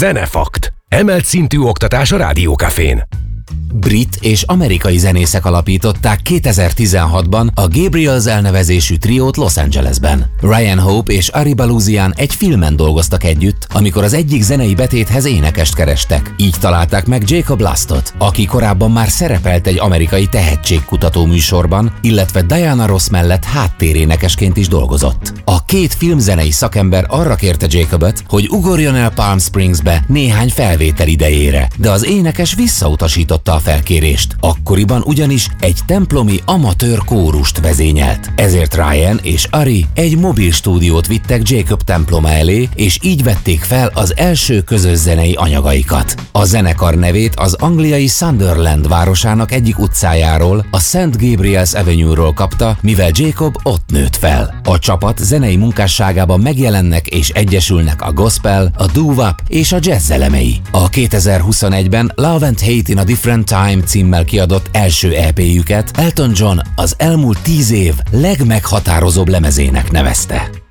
Zenefakt. Emelt szintű oktatás a Rádiókafén. Brit és amerikai zenészek alapították 2016-ban a Gabriels elnevezésű triót Los Angelesben. Ryan Hope és Ari Balousian egy filmen dolgoztak együtt, amikor az egyik zenei betéthez énekest kerestek. Így találták meg Jacob Lastot, aki korábban már szerepelt egy amerikai tehetségkutató műsorban, illetve Diana Ross mellett háttérénekesként is dolgozott. A két filmzenei szakember arra kérte Jacobot, hogy ugorjon el Palm Springsbe néhány felvétel idejére, de az énekes visszautasította a felkérést. Akkoriban ugyanis egy templomi amatőr kórust vezényelt. Ezért Ryan és Ari egy mobil stúdiót vittek Jacob temploma elé, és így vették fel az első közös zenei anyagaikat. A zenekar nevét az angliai Sunderland városának egyik utcájáról, a St. Gabriel's Avenue-ról kapta, mivel Jacob ott nőtt fel. A csapat zenei munkásságában megjelennek és egyesülnek a gospel, a doo-wop és a jazz elemei. A 2021-ben Love and Hate in a Different Time címmel kiadott első EP-jüket Elton John az elmúlt 10 év legmeghatározóbb lemezének nevezte.